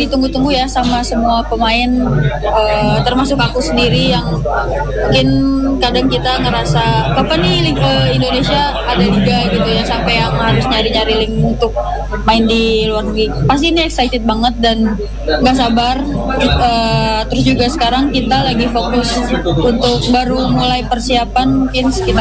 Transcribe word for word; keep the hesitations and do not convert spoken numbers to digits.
ditunggu-tunggu ya sama semua pemain, uh, termasuk aku sendiri yang mungkin kadang kita ngerasa kapan nih Liga Indonesia ada liga gitu ya, sampai yang harus nyari-nyari link untuk main di luar negeri. Pasti ini excited banget dan nggak sabar. Uh, terus juga sekarang kita lagi fokus untuk baru mulai persiapan mungkin sekitar